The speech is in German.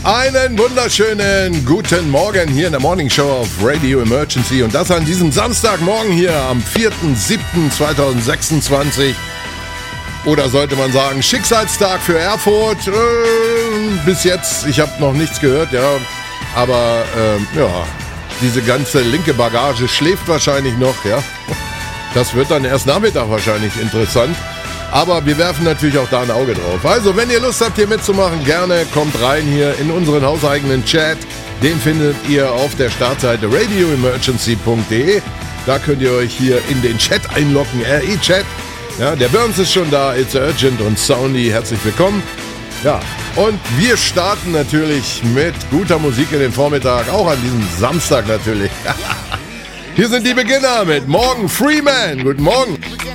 Einen wunderschönen guten Morgen hier in der Morning Show auf Radio Emergency und das an diesem Samstagmorgen hier am 4.7.2026 oder sollte man sagen Schicksalstag für Erfurt. Bis jetzt, ich habe noch nichts gehört, ja, aber diese ganze linke Bagage schläft wahrscheinlich noch, ja. Das wird dann erst Nachmittag wahrscheinlich interessant. Aber wir werfen natürlich auch da ein Auge drauf. Also, wenn ihr Lust habt, hier mitzumachen, gerne kommt rein hier in unseren hauseigenen Chat. Den findet ihr auf der Startseite radioemergency.de. Da könnt ihr euch hier in den Chat einloggen, RE-Chat. Ja, der Burns ist schon da, It's Urgent und Soundy, herzlich willkommen. Ja, und wir starten natürlich mit guter Musik in den Vormittag, auch an diesem Samstag natürlich. Hier sind die Beginner mit Morgan Freeman. Guten Morgen.